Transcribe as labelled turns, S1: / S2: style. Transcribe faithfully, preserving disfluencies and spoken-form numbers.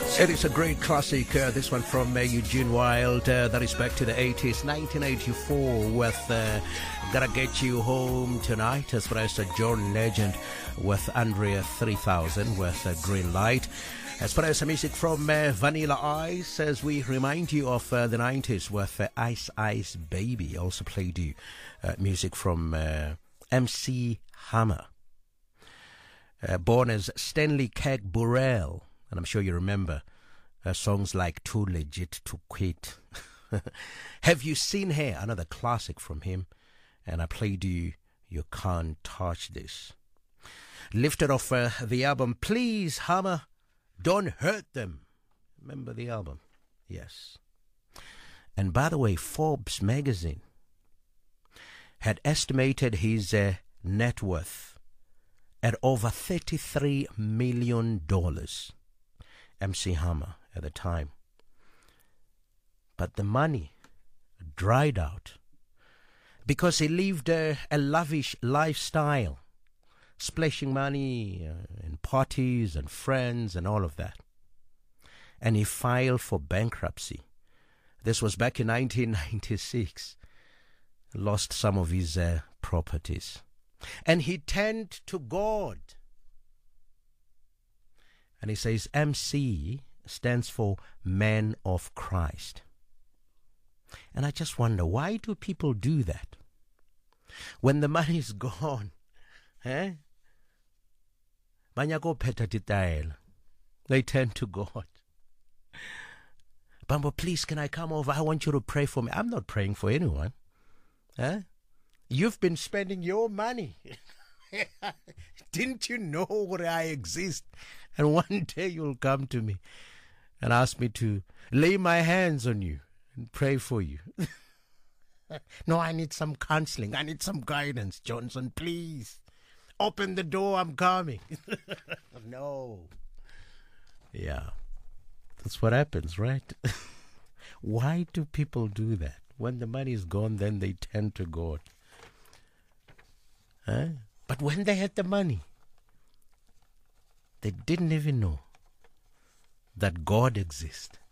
S1: It is a great classic, uh, this one from uh, Eugene Wilde, uh, that is back to the eighties, nineteen eighty-four, with uh, Gotta Get You Home Tonight, as well as uh, John Legend with Andrea three thousand with uh, Green Light. As far as the music from uh, Vanilla Ice, as we remind you of uh, the nineties with uh, Ice Ice Baby, also played you uh, music from uh, M C Hammer. Uh, born as Stanley Keck Burrell, and I'm sure you remember uh, songs like Too Legit to Quit. Have You Seen Her? Another classic from him. And I played you You Can't Touch This. Lifted off uh, the album Please Hammer, Don't Hurt Them. Remember the album? Yes. And by the way, Forbes magazine had estimated his uh, net worth at over thirty-three million dollars. M C Hammer at the time. But the money dried out because he lived a, a lavish lifestyle, splashing money uh, in parties and friends and all of that. And he filed for bankruptcy. This was back in nineteen ninety-six. Lost some of his uh, properties. And he turned to God. And he says M C stands for Man of Christ. And I just wonder, why do people do that? When the money is gone, eh? They turn to God. Bambo, please, can I come over? I want you to pray for me. I'm not praying for anyone. Eh? You've been spending your money. Didn't you know where I exist? And one day you'll come to me and ask me to lay my hands on you and pray for you. No, I need some counseling. I need some guidance. Johnson, please. Open the door. I'm coming. No. Yeah. That's what happens, right? Why do people do that? When the money is gone, then they turn to God. Huh? But when they had the money, they didn't even know that God exists.